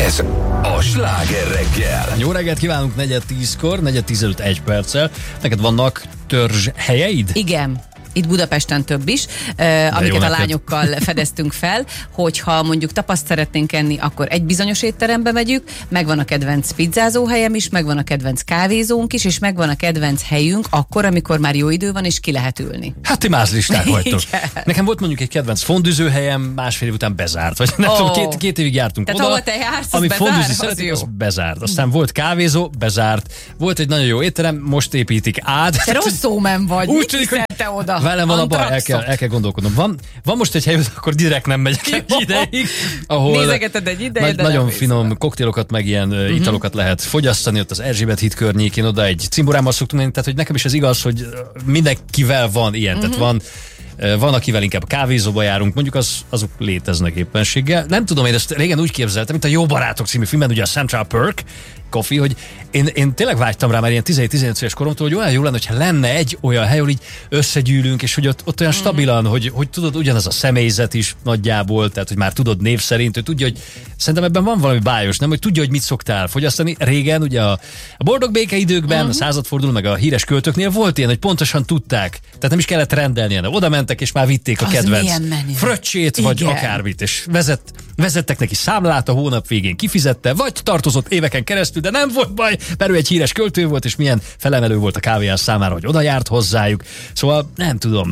Ez a Sláger reggel. Jó reggelt kívánunk 9:10-kor, 9:10 1 perccel. Neked vannak törzs helyeid? Igen. Itt Budapesten több is, amiket a lányokkal fedeztünk fel, hogyha mondjuk tapaszt szeretnénk enni, akkor egy bizonyos étterembe megyünk, megvan a kedvenc pizzázó helyem is, megvan a kedvenc kávézónk is, és megvan a kedvenc helyünk akkor, amikor már jó idő van, és ki lehet ülni. Hát ti mázlisták vagytok. Nekem volt mondjuk egy kedvenc fondüző helyem, másfél év után bezárt. Vagy nem tudom, két évig jártunk tehát oda. ahol te jársz, ami fondüzni az szeretik, jó. az bezárt. Aztán volt kávézó, bezárt. Volt egy nagyon jó étterem, most építik át. Te rossz szómen vagy, úgy mit tűnik, hogy te oda? velem van a baj, el kell gondolkodnom. Van most egy hely, akkor direkt nem megyek egy ideig, ahol nézegeted egy ideig, de nagyon finom koktélokat, meg ilyen italokat lehet fogyasztani, ott az Erzsébet híd környékén, oda egy cimborámmal szoktunk menni, tehát hogy nekem is ez igaz, hogy mindenkivel van ilyen, tehát van, akivel inkább kávézóba járunk, mondjuk azok léteznek éppenséggel. Nem tudom, én ezt régen úgy képzeltem, mint a Jó Barátok című filmben, ugye a Central Perk Coffee, hogy én tényleg vágytam rá már ilyen 17-18 éves koromtól, hogy olyan jó lenne, hogyha lenne egy olyan hely, ahol így összegyűlünk, és hogy ott olyan stabilan, hogy tudod, ugyanaz a személyzet is nagyjából, tehát hogy már tudod név szerint, hogy tudja, hogy szerintem ebben van valami bájos, nem? Hogy tudja, hogy mit szoktál fogyasztani. Régen, ugye a boldog békeidőkben, a századforduló, meg a híres költőknél volt ilyen, hogy pontosan tudták, tehát nem is kellett rendelni, oda mentek, és már vitték a kedvenc fröccsét, vagy akármit, és vezettek neki számlát a hónap végén, kifizette, vagy tartozott éveken keresztül, de nem volt baj, mert ő egy híres költő volt, és milyen felemelő volt a kávéház számára, hogy oda járt hozzájuk. Szóval nem tudom.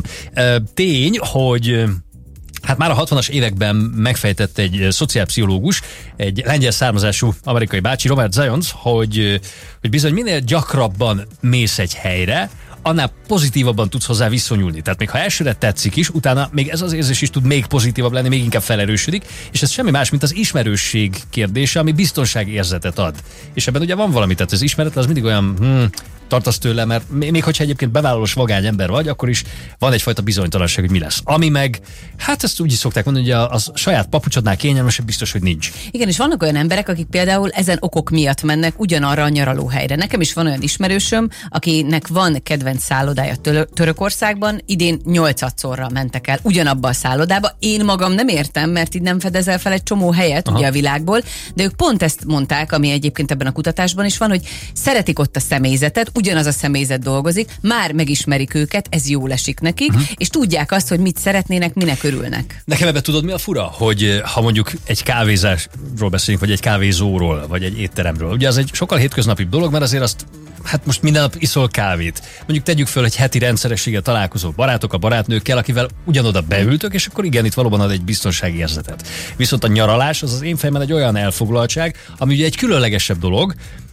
Tény, hogy hát már a 60-as években megfejtett egy szociálpszichológus, egy lengyel származású amerikai bácsi, Robert Zajons, hogy bizony minél gyakrabban mész egy helyre, annál pozitívabban tudsz hozzá viszonyulni. Tehát még ha elsőre tetszik is, utána még ez az érzés is tud még pozitívabb lenni, még inkább felerősödik, és ez semmi más, mint az ismerősség kérdése, ami biztonságérzetet ad. És ebben ugye van valami, tehát az ismeret az mindig olyan tartasz tőle, mert még hogyha egyébként bevállalós vagány ember vagy, akkor is van egyfajta bizonytalanság, hogy mi lesz. Ami meg, hát ezt úgy is szokták mondani, hogy a saját papucsodnál kényelmesebb biztos, hogy nincs. Igen, és vannak olyan emberek, akik például ezen okok miatt mennek ugyanarra a nyaralóhelyre. Nekem is van olyan ismerősöm, akinek van kedvenc szállodája Törökországban, idén 8-szorra mentek el ugyanabba a szállodába. Én magam nem értem, mert így nem fedezel fel egy csomó helyet ugye a világból, de ők pont ezt mondták, ami egyébként ebben a kutatásban is van, hogy szeretik ott a személyzetet, ugyanaz a személyzet dolgozik, már megismerik őket, ez jól esik nekik, és tudják azt, hogy mit szeretnének, minek örülnek. Nekem ebben tudod, mi a fura? Hogy ha mondjuk egy kávézásról beszélünk, vagy egy kávézóról, vagy egy étteremről, ugye az egy sokkal hétköznapibb dolog, mert azért azt, hát most minden nap iszol kávét. Mondjuk tegyük föl, egy heti rendszerességgel találkozó barátokkal, barátnőkkel, akivel ugyanoda beültök, és akkor igen, itt valóban ad egy biztonsági érzetet. Viszont a nyaralás az én fejemben egy olyan elfoglaltság, ami ugye egy különlegesebb dolog,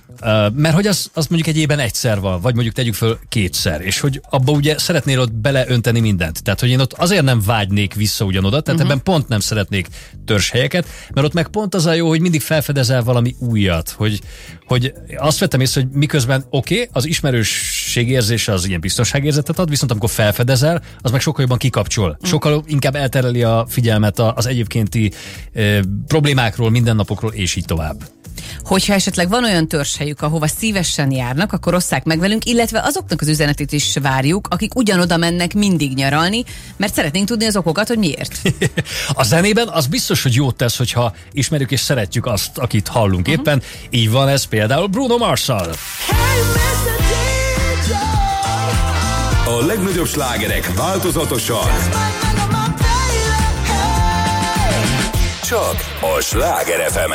mert hogy az mondjuk egy évben egyszer van, vagy mondjuk tegyük föl kétszer, és hogy abba ugye szeretnél ott beleönteni mindent. Tehát, hogy én ott azért nem vágynék vissza ugyanoda, tehát ebben pont nem szeretnék törzshelyeket, mert ott meg pont az a jó, hogy mindig felfedezel valami újat, hogy azt vettem észre, hogy miközben az ismerősség érzése az ilyen biztonságérzetet ad, viszont amikor felfedezel, az meg sokkal jobban kikapcsol. Sokkal inkább eltereli a figyelmet az egyébkénti problémákról, mindennapokról, és így tovább. Hogyha esetleg van olyan törzshelyük, ahova szívesen járnak, akkor osszák meg velünk, illetve azoknak az üzenetét is várjuk, akik ugyanoda mennek mindig nyaralni, mert szeretnénk tudni az okokat, hogy miért. A zenében az biztos, hogy jót tesz, hogyha ismerjük és szeretjük azt, akit hallunk éppen. Így van ez például Bruno Mars-szal. A legnagyobb slágerek változatosan. Csak a Sláger FM.